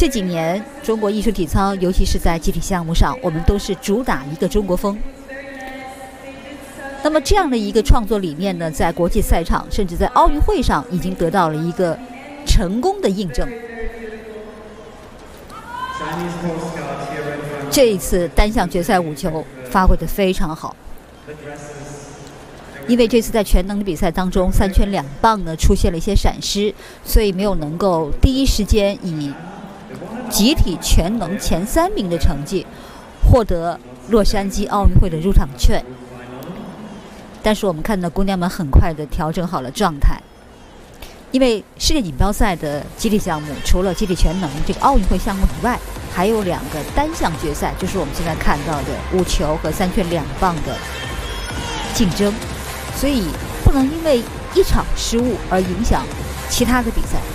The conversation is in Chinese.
这几年中国艺术体操，尤其是在集体项目上，我们都是主打一个中国风。那么这样的一个创作理念呢，在国际赛场甚至在奥运会上已经得到了一个成功的印证。这一次单项决赛5球发挥得非常好，因为这次在全能的比赛当中，3圈2棒呢出现了一些闪失，所以没有能够第一时间以集体全能前3名的成绩获得洛杉矶奥运会的入场券。但是我们看到姑娘们很快地调整好了状态，因为世界锦标赛的集体项目除了集体全能这个奥运会项目以外，还有2个单项决赛，就是我们现在看到的5球和3圈2棒的竞争，所以不能因为一场失误而影响其他的比赛。